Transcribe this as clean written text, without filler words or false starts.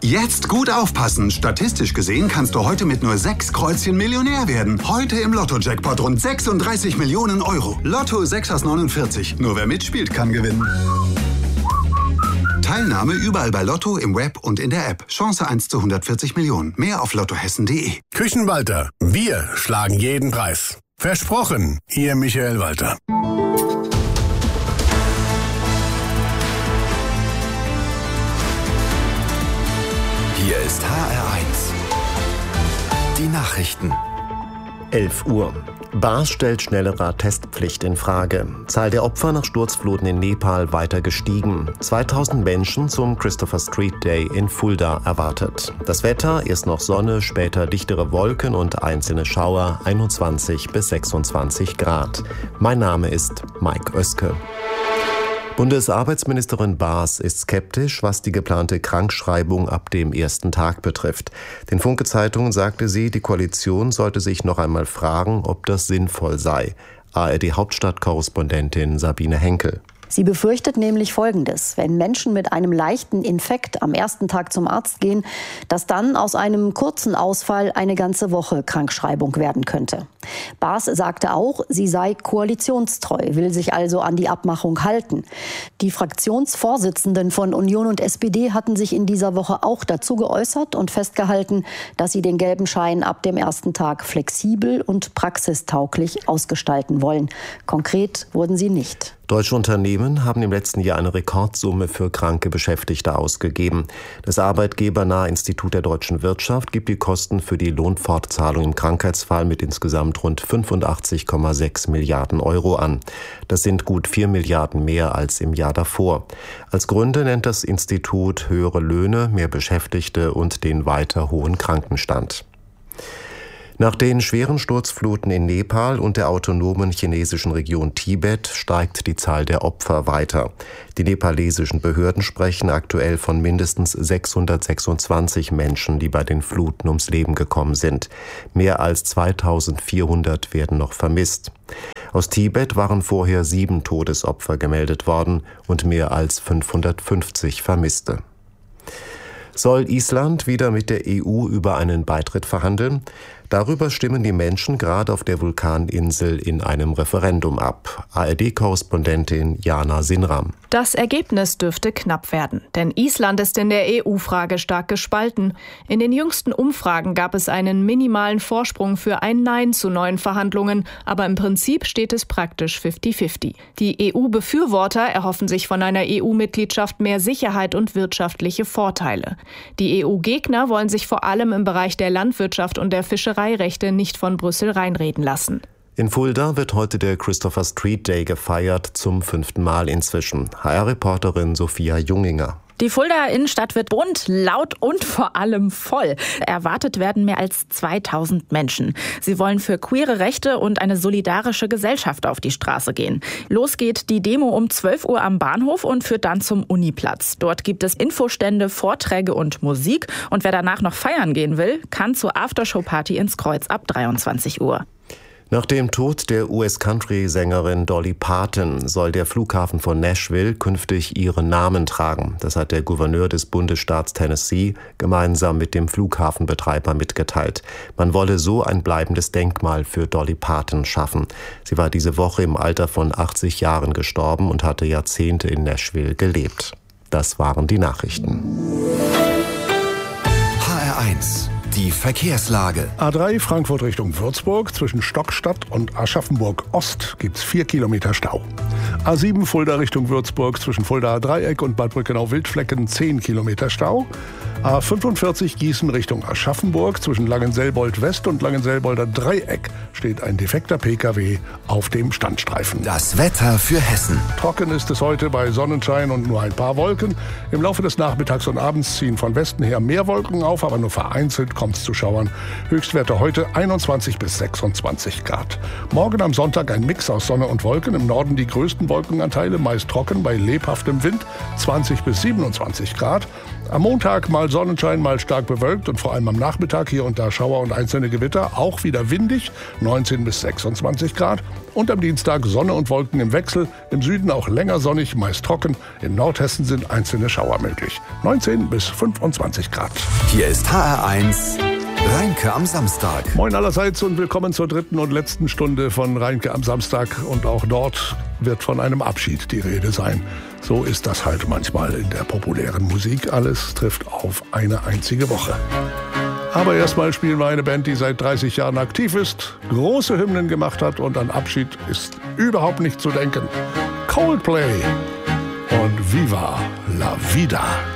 Jetzt gut aufpassen. Statistisch gesehen kannst du heute mit nur 6 Kreuzchen Millionär werden. Heute im Lotto-Jackpot rund 36 Millionen Euro. Lotto 6 aus 49. Nur wer mitspielt, kann gewinnen. Teilnahme überall bei Lotto, im Web und in der App. Chance 1 zu 140 Millionen. Mehr auf lottohessen.de. Küchenwalter. Wir schlagen jeden Preis. Versprochen. Ihr Michael Walter. Hier ist HR1. Die Nachrichten. 11 Uhr. BAS stellt schnellere Testpflicht in Frage. Zahl der Opfer nach Sturzfluten in Nepal weiter gestiegen. 2000 Menschen zum Christopher Street Day in Fulda erwartet. Das Wetter, erst noch Sonne, später dichtere Wolken und einzelne Schauer, 21 bis 26 Grad. Mein Name ist Mike Oeske. Bundesarbeitsministerin Baas ist skeptisch, was die geplante Krankschreibung ab dem ersten Tag betrifft. Den Funke-Zeitungen sagte sie, die Koalition sollte sich noch einmal fragen, ob das sinnvoll sei. ARD-Hauptstadtkorrespondentin Sabine Henkel. Sie befürchtet nämlich Folgendes: Wenn Menschen mit einem leichten Infekt am ersten Tag zum Arzt gehen, dass dann aus einem kurzen Ausfall eine ganze Woche Krankschreibung werden könnte. Baas sagte auch, sie sei koalitionstreu, will sich also an die Abmachung halten. Die Fraktionsvorsitzenden von Union und SPD hatten sich in dieser Woche auch dazu geäußert und festgehalten, dass sie den gelben Schein ab dem ersten Tag flexibel und praxistauglich ausgestalten wollen. Konkret wurden sie nicht. Deutsche Unternehmen haben im letzten Jahr eine Rekordsumme für kranke Beschäftigte ausgegeben. Das arbeitgebernahe Institut der deutschen Wirtschaft gibt die Kosten für die Lohnfortzahlung im Krankheitsfall mit insgesamt rund 85,6 Milliarden Euro an. Das sind gut 4 Milliarden mehr als im Jahr davor. Als Gründe nennt das Institut höhere Löhne, mehr Beschäftigte und den weiter hohen Krankenstand. Nach den schweren Sturzfluten in Nepal und der autonomen chinesischen Region Tibet steigt die Zahl der Opfer weiter. Die nepalesischen Behörden sprechen aktuell von mindestens 626 Menschen, die bei den Fluten ums Leben gekommen sind. Mehr als 2400 werden noch vermisst. Aus Tibet waren vorher 7 Todesopfer gemeldet worden und mehr als 550 Vermisste. Soll Island wieder mit der EU über einen Beitritt verhandeln? Darüber stimmen die Menschen gerade auf der Vulkaninsel in einem Referendum ab. ARD-Korrespondentin Jana Sinram. Das Ergebnis dürfte knapp werden, denn Island ist in der EU-Frage stark gespalten. In den jüngsten Umfragen gab es einen minimalen Vorsprung für ein Nein zu neuen Verhandlungen, aber im Prinzip steht es praktisch 50-50. Die EU-Befürworter erhoffen sich von einer EU-Mitgliedschaft mehr Sicherheit und wirtschaftliche Vorteile. Die EU-Gegner wollen sich vor allem im Bereich der Landwirtschaft und der Fischereirechte nicht von Brüssel reinreden lassen. In Fulda wird heute der Christopher Street Day gefeiert, zum 5. Mal inzwischen. HR-Reporterin Sophia Junginger. Die Fuldaer Innenstadt wird bunt, laut und vor allem voll. Erwartet werden mehr als 2000 Menschen. Sie wollen für queere Rechte und eine solidarische Gesellschaft auf die Straße gehen. Los geht die Demo um 12 Uhr am Bahnhof und führt dann zum Uniplatz. Dort gibt es Infostände, Vorträge und Musik. Und wer danach noch feiern gehen will, kann zur Aftershow-Party ins Kreuz ab 23 Uhr. Nach dem Tod der US-Country-Sängerin Dolly Parton soll der Flughafen von Nashville künftig ihren Namen tragen. Das hat der Gouverneur des Bundesstaats Tennessee gemeinsam mit dem Flughafenbetreiber mitgeteilt. Man wolle so ein bleibendes Denkmal für Dolly Parton schaffen. Sie war diese Woche im Alter von 80 Jahren gestorben und hatte Jahrzehnte in Nashville gelebt. Das waren die Nachrichten. HR1. Die Verkehrslage. A3 Frankfurt Richtung Würzburg, zwischen Stockstadt und Aschaffenburg Ost gibt's 4 Kilometer Stau. A7 Fulda Richtung Würzburg, zwischen Fuldaer Dreieck und Bad Brückenau-Wildflecken 10 Kilometer Stau. A45 Gießen Richtung Aschaffenburg, zwischen Langenselbold West und Langenselbolder Dreieck steht ein defekter Pkw auf dem Standstreifen. Das Wetter für Hessen. Trocken ist es heute bei Sonnenschein und nur ein paar Wolken. Im Laufe des Nachmittags und Abends ziehen von Westen her mehr Wolken auf, aber nur vereinzelt kommt es zu Schauern. Höchstwerte heute 21 bis 26 Grad. Morgen am Sonntag ein Mix aus Sonne und Wolken. Im Norden die größten Wolkenanteile, meist trocken bei lebhaftem Wind, 20 bis 27 Grad. Am Montag mal Sonnenschein, mal stark bewölkt und vor allem am Nachmittag hier und da Schauer und einzelne Gewitter. Auch wieder windig, 19 bis 26 Grad. Und am Dienstag Sonne und Wolken im Wechsel. Im Süden auch länger sonnig, meist trocken. In Nordhessen sind einzelne Schauer möglich. 19 bis 25 Grad. Hier ist HR1 Reinke am Samstag. Moin allerseits und willkommen zur dritten und letzten Stunde von Reinke am Samstag. Und auch dort wird von einem Abschied die Rede sein. So ist das halt manchmal in der populären Musik. Alles trifft auf eine einzige Woche. Aber erstmal spielen wir eine Band, die seit 30 Jahren aktiv ist, große Hymnen gemacht hat und an Abschied ist überhaupt nicht zu denken. Coldplay und Viva la Vida.